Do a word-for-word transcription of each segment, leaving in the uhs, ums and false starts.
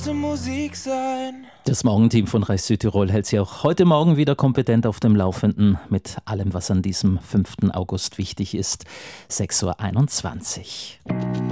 sollte Musik sein. Das Morgenteam von Reich Südtirol hält Sie auch heute Morgen wieder kompetent auf dem Laufenden mit allem, was an diesem fünften August wichtig ist. sechs Uhr einundzwanzig.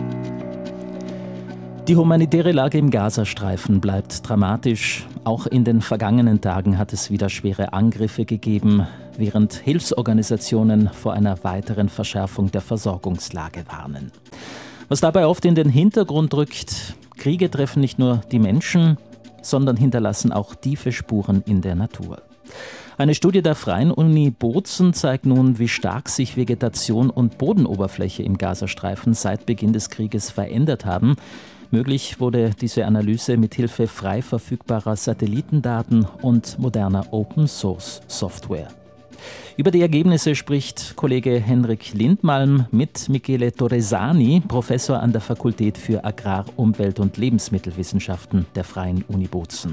Die humanitäre Lage im Gazastreifen bleibt dramatisch. Auch in den vergangenen Tagen hat es wieder schwere Angriffe gegeben, während Hilfsorganisationen vor einer weiteren Verschärfung der Versorgungslage warnen. Was dabei oft in den Hintergrund rückt: Kriege treffen nicht nur die Menschen, sondern hinterlassen auch tiefe Spuren in der Natur. Eine Studie der Freien Uni Bozen zeigt nun, wie stark sich Vegetation und Bodenoberfläche im Gazastreifen seit Beginn des Krieges verändert haben. Möglich wurde diese Analyse mit Hilfe frei verfügbarer Satellitendaten und moderner Open-Source-Software. Über die Ergebnisse spricht Kollege Henrik Lindmalm mit Michele Torresani, Professor an der Fakultät für Agrar-, Umwelt- und Lebensmittelwissenschaften der Freien Uni Bozen.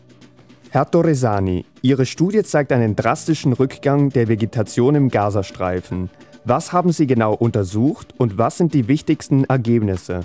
Herr Torresani, Ihre Studie zeigt einen drastischen Rückgang der Vegetation im Gazastreifen. Was haben Sie genau untersucht und was sind die wichtigsten Ergebnisse?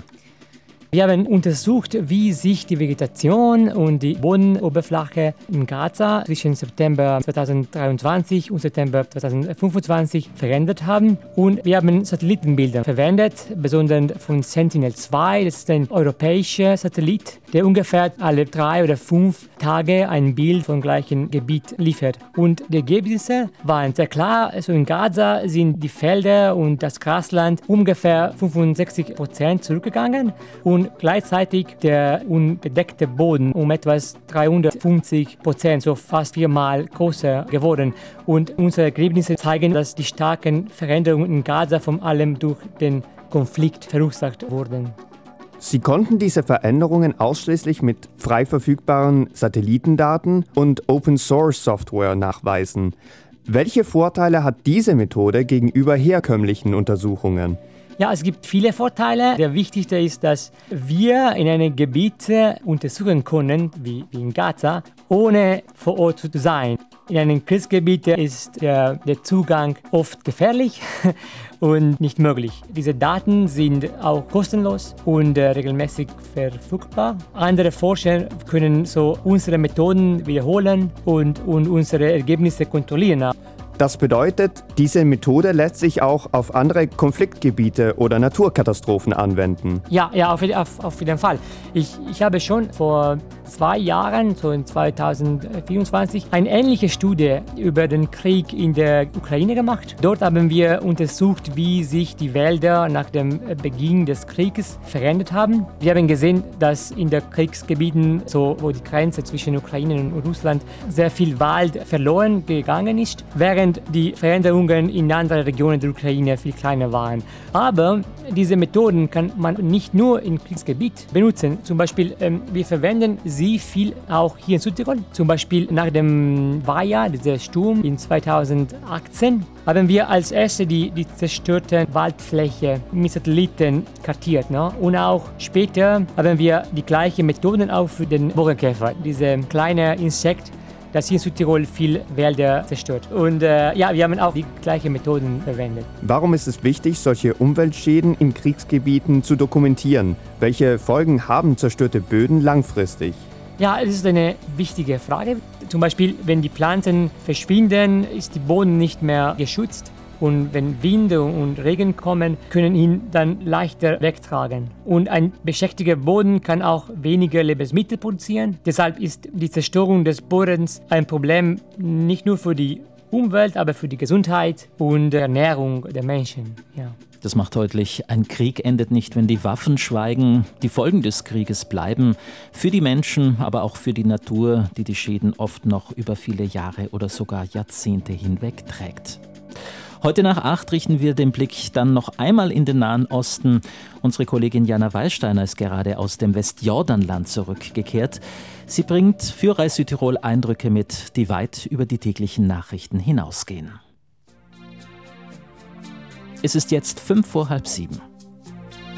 Wir haben untersucht, wie sich die Vegetation und die Bodenoberfläche in Gaza zwischen September zweitausenddreiundzwanzig und September zweitausendfünfundzwanzig verändert haben. Und wir haben Satellitenbilder verwendet, besonders von Sentinel zwei. Das ist ein europäischer Satellit, der ungefähr alle drei oder fünf Tage ein Bild vom gleichen Gebiet liefert. Und die Ergebnisse waren sehr klar. Also in Gaza sind die Felder und das Grasland ungefähr fünfundsechzig Prozent zurückgegangen. Und Und gleichzeitig der unbedeckte Boden um etwas dreihundertfünfzig Prozent, so fast viermal größer geworden. Und unsere Ergebnisse zeigen, dass die starken Veränderungen in Gaza vor allem durch den Konflikt verursacht wurden. Sie konnten diese Veränderungen ausschließlich mit frei verfügbaren Satellitendaten und Open-Source-Software nachweisen. Welche Vorteile hat diese Methode gegenüber herkömmlichen Untersuchungen? Ja, es gibt viele Vorteile. Der wichtigste ist, dass wir in einem Gebiet untersuchen können, wie in Gaza, ohne vor Ort zu sein. In einem Kriegsgebiet ist der, der Zugang oft gefährlich und nicht möglich. Diese Daten sind auch kostenlos und äh, regelmäßig verfügbar. Andere Forscher können so unsere Methoden wiederholen und, und unsere Ergebnisse kontrollieren. Das bedeutet, diese Methode lässt sich auch auf andere Konfliktgebiete oder Naturkatastrophen anwenden. Ja, ja, auf, auf, auf jeden Fall. Ich, ich habe schon vor zwei Jahren, so in zweitausendvierundzwanzig, eine ähnliche Studie über den Krieg in der Ukraine gemacht. Dort haben wir untersucht, wie sich die Wälder nach dem Beginn des Krieges verändert haben. Wir haben gesehen, dass in den Kriegsgebieten, so, wo die Grenze zwischen Ukraine und Russland, sehr viel Wald verloren gegangen ist, während die Veränderungen in anderen Regionen der Ukraine viel kleiner waren. Aber diese Methoden kann man nicht nur im Kriegsgebiet benutzen. Zum Beispiel, ähm, wir verwenden sie viel auch hier in Südtirol. Zum Beispiel nach dem Vaja, dieser Sturm in zweitausendachtzehn, haben wir als erste die, die zerstörte Waldfläche mit Satelliten kartiert. Ne? Und auch später haben wir die gleichen Methoden auch für den Borkenkäfer, diese kleine Insekt, das hier in Südtirol viel Wälder zerstört. Und äh, ja, wir haben auch die gleichen Methoden verwendet. Warum ist es wichtig, solche Umweltschäden in Kriegsgebieten zu dokumentieren? Welche Folgen haben zerstörte Böden langfristig? Ja, es ist eine wichtige Frage. Zum Beispiel, wenn die Pflanzen verschwinden, ist der Boden nicht mehr geschützt. Und wenn Wind und Regen kommen, können ihn dann leichter wegtragen. Und ein beschädigter Boden kann auch weniger Lebensmittel produzieren. Deshalb ist die Zerstörung des Bodens ein Problem nicht nur für die Umwelt, aber für die Gesundheit und Ernährung der Menschen. Ja. Das macht deutlich, ein Krieg endet nicht, wenn die Waffen schweigen. Die Folgen des Krieges bleiben für die Menschen, aber auch für die Natur, die die Schäden oft noch über viele Jahre oder sogar Jahrzehnte hinweg trägt. Heute nach acht richten wir den Blick dann noch einmal in den Nahen Osten. Unsere Kollegin Jana Wallsteiner ist gerade aus dem Westjordanland zurückgekehrt. Sie bringt für Reis Südtirol Eindrücke mit, die weit über die täglichen Nachrichten hinausgehen. Es ist jetzt fünf vor halb sieben.